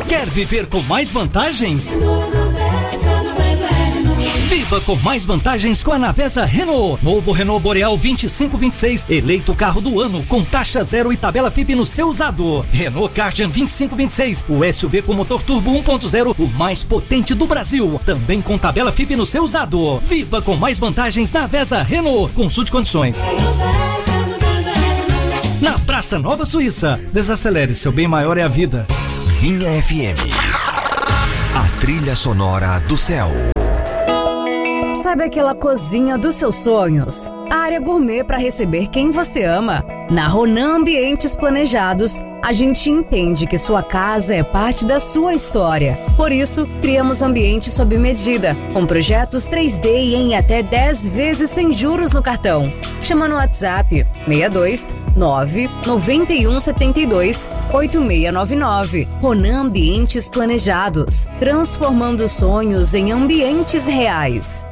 Quer viver com mais vantagens? Viva com mais vantagens com a Navesa Renault. Novo Renault Boreal 2526, eleito carro do ano, com taxa zero e tabela FIP no seu usado. Renault Kardian 2526, o SUV com motor turbo 1.0, o mais potente do Brasil, também com tabela FIP no seu usado. Viva com mais vantagens na Navesa Renault. Consulte condições. Na Praça Nova Suíça, desacelere, seu bem maior é a vida. Vinha FM, a trilha sonora do céu. Sabe aquela cozinha dos seus sonhos? A área gourmet para receber quem você ama? Na Ronan Ambientes Planejados, a gente entende que sua casa é parte da sua história. Por isso, criamos ambientes sob medida, com projetos 3D e em até 10 vezes sem juros no cartão. Chama no WhatsApp 62 991 72 8699. Ronan Ambientes Planejados, transformando sonhos em ambientes reais.